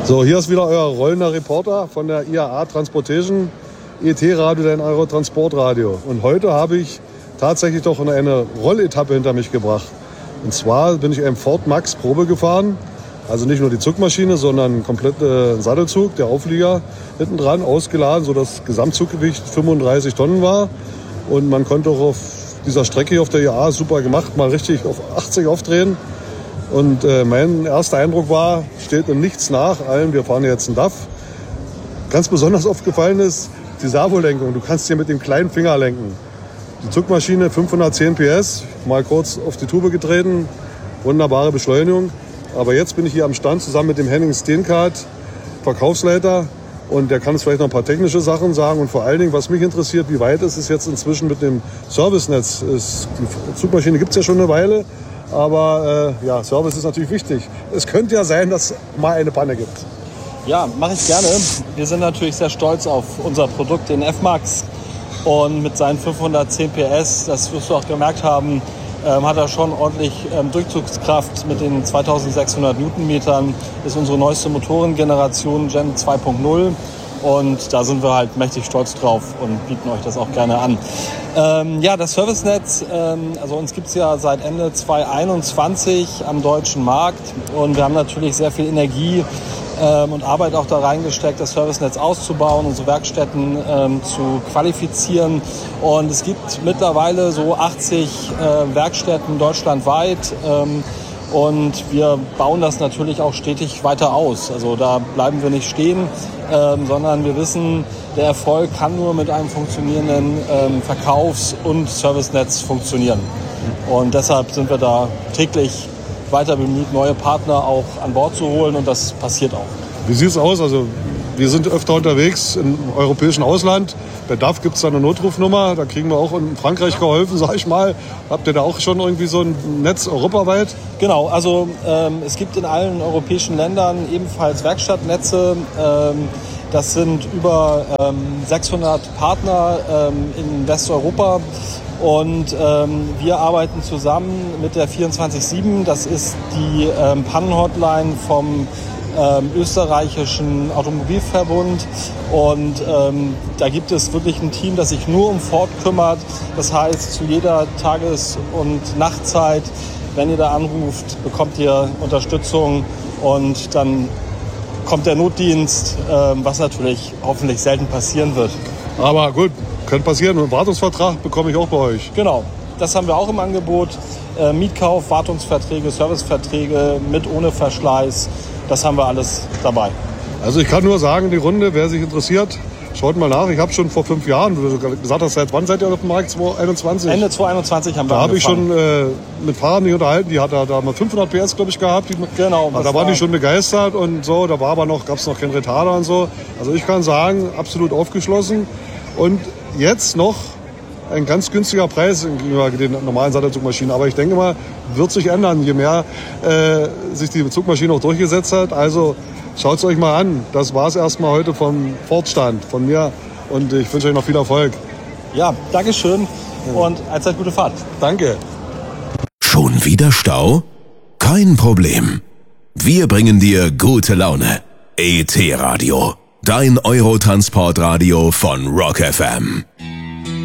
So, hier ist wieder euer rollender Reporter von der IAA Transportation, ET-Radio, dein Eurotransportradio. Und heute habe ich tatsächlich doch eine Rolletappe hinter mich gebracht. Und zwar bin ich einem Ford Max Probe gefahren. Also nicht nur die Zugmaschine, sondern komplett Sattelzug, der Auflieger hinten dran, ausgeladen, sodass das Gesamtzuggewicht 35 Tonnen war. Und man konnte auch auf dieser Strecke hier auf der IAA, super gemacht, mal richtig auf 80 aufdrehen. Und mein erster Eindruck war, steht im Nichts nach allem, wir fahren jetzt einen DAF. Ganz besonders aufgefallen ist die Servolenkung. Du kannst hier mit dem kleinen Finger lenken. Die Zugmaschine 510 PS, mal kurz auf die Tube getreten, wunderbare Beschleunigung. Aber jetzt bin ich hier am Stand zusammen mit dem Henning Steenkart, Verkaufsleiter. Und der kann uns vielleicht noch ein paar technische Sachen sagen. Und vor allen Dingen, was mich interessiert, wie weit ist es jetzt inzwischen mit dem Servicenetz? Die Zugmaschine gibt es ja schon eine Weile. Aber Service ist natürlich wichtig. Es könnte ja sein, dass es mal eine Panne gibt. Ja, mache ich gerne. Wir sind natürlich sehr stolz auf unser Produkt, den F-Max. Und mit seinen 510 PS, das wirst du auch gemerkt haben, hat er schon ordentlich Durchzugskraft. Mit den 2600 Newtonmetern ist unsere neueste Motorengeneration Gen 2.0. Und da sind wir halt mächtig stolz drauf und bieten euch das auch gerne an. Das Servicenetz, also uns gibt es ja seit Ende 2021 am deutschen Markt. Und wir haben natürlich sehr viel Energie und Arbeit auch da reingesteckt, das Servicenetz auszubauen, unsere Werkstätten zu qualifizieren. Und es gibt mittlerweile so 80 Werkstätten deutschlandweit. Und wir bauen das natürlich auch stetig weiter aus. Also da bleiben wir nicht stehen, sondern wir wissen, der Erfolg kann nur mit einem funktionierenden Verkaufs- und Servicenetz funktionieren. Und deshalb sind wir da täglich weiter bemüht, neue Partner auch an Bord zu holen, und das passiert auch. Wie sieht es aus? Also wir sind öfter unterwegs im europäischen Ausland. Bei DAF gibt es da eine Notrufnummer, da kriegen wir auch in Frankreich geholfen, sag ich mal. Habt ihr da auch schon irgendwie so ein Netz europaweit? Genau, also es gibt in allen europäischen Ländern ebenfalls Werkstattnetze. Das sind über 600 Partner in Westeuropa. Und wir arbeiten zusammen mit der 24/7. Das ist die Pannenhotline vom österreichischen Automobilverbund. Und da gibt es wirklich ein Team, das sich nur um Ford kümmert. Das heißt, zu jeder Tages- und Nachtzeit, wenn ihr da anruft, bekommt ihr Unterstützung, und dann kommt der Notdienst, was natürlich hoffentlich selten passieren wird. Aber gut, könnte passieren. Einen Wartungsvertrag bekomme ich auch bei euch. Genau, das haben wir auch im Angebot. Mietkauf, Wartungsverträge, Serviceverträge mit, ohne Verschleiß. Das haben wir alles dabei. Also ich kann nur sagen, die Runde, wer sich interessiert, schaut mal nach. Ich habe schon vor 5 Jahren, du gesagt hast, seit wann seid ihr auf dem Markt? 2021? Ende 2021 haben wir Da habe ich angefangen. schon mit Fahrern nicht unterhalten. Die hat da mal 500 PS, glaube ich, gehabt. Genau. Da waren die schon begeistert und so. Da war aber gab es noch keinen Retarder und so. Also ich kann sagen, absolut aufgeschlossen. Und jetzt noch ein ganz günstiger Preis gegenüber den normalen Sattelzugmaschinen. Aber ich denke mal, wird sich ändern, je mehr sich die Zugmaschine auch durchgesetzt hat. Also schaut es euch mal an. Das war es erstmal heute vom Ford-Stand von mir. Und ich wünsche euch noch viel Erfolg. Ja, Dankeschön und allzeit gute Fahrt. Danke. Schon wieder Stau? Kein Problem. Wir bringen dir gute Laune. ET-Radio. Dein Eurotransportradio von Rock FM.